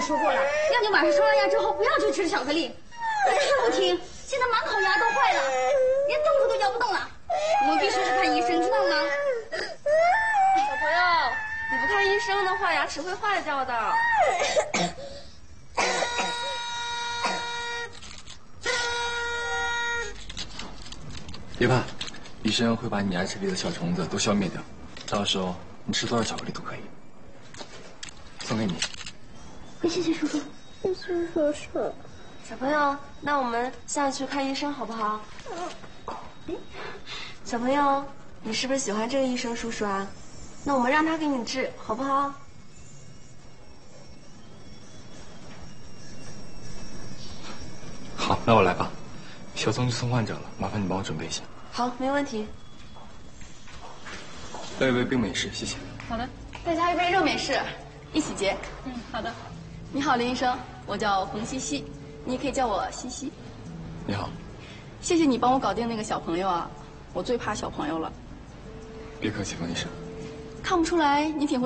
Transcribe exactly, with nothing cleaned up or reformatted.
说过了，让你晚上刷完牙之后不要去吃巧克力，可是不听，现在满口牙都坏了，连豆腐都嚼不动了。我们必须去看医生，知道吗？ 小朋友，你不看医生的话，牙齿会坏掉的。 别怕，医生会把你牙齿里的小虫子都消灭掉，到时候你吃多少巧克力都可以。送给你。 谢谢叔叔。 谢谢叔叔。 小朋友，那我们下去看医生好不好？小朋友，你是不是喜欢这个医生叔叔啊？那我们让他给你治，好不好？ 好，那我来吧。小松去送患者了，麻烦你帮我准备一下。 好，没问题。 来一杯冰美式，谢谢。 好的，再加一杯热美式，一起结。嗯，好的。你好，林医生，我叫冯西西，你也可以叫我西西。 你好。 谢谢你帮我搞定那个小朋友啊，我最怕小朋友了。 别客气，冯医生。 看不出来你挺会